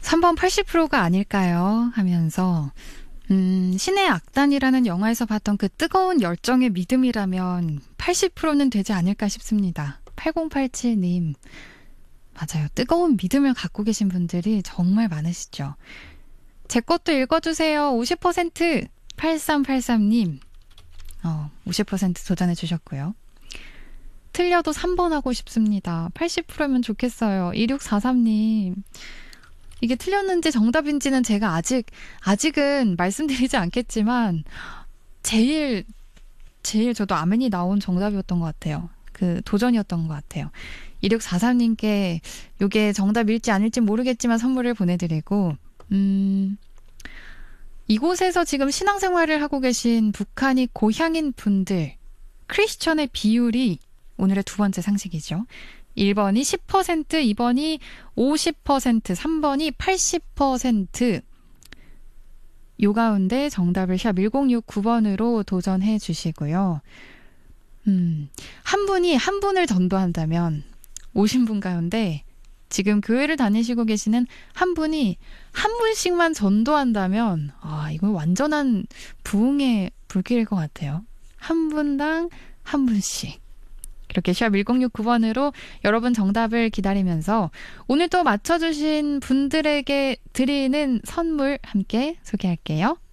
3번 80%가 아닐까요? 하면서 신의 악단이라는 영화에서 봤던 그 뜨거운 열정의 믿음이라면 80%는 되지 않을까 싶습니다. 8087님. 맞아요. 뜨거운 믿음을 갖고 계신 분들이 정말 많으시죠. 제 것도 읽어주세요. 50%. 8383님. 50% 도전해 주셨고요. 틀려도 3번 하고 싶습니다. 80%면 좋겠어요. 2643님. 이게 틀렸는지 정답인지는 제가 아직은 말씀드리지 않겠지만 제일 저도 아멘이 나온 정답이었던 것 같아요. 그 도전이었던 것 같아요. 2643님께 이게 정답일지 아닐지 모르겠지만 선물을 보내드리고 이곳에서 지금 신앙생활을 하고 계신 북한이 고향인 분들 크리스천의 비율이 오늘의 두 번째 상식이죠. 1번이 10%, 2번이 50%, 3번이 80%. 요 가운데 정답을 샵 1069번으로 도전해 주시고요. 한 분을 전도한다면 오신 분 가운데 지금 교회를 다니시고 계시는 한 분이 한 분씩만 전도한다면 이건 완전한 부흥의 불길일 것 같아요. 한 분당 한 분씩. 이렇게 샵 1069번으로 여러분 정답을 기다리면서 오늘 또 맞춰주신 분들에게 드리는 선물 함께 소개할게요.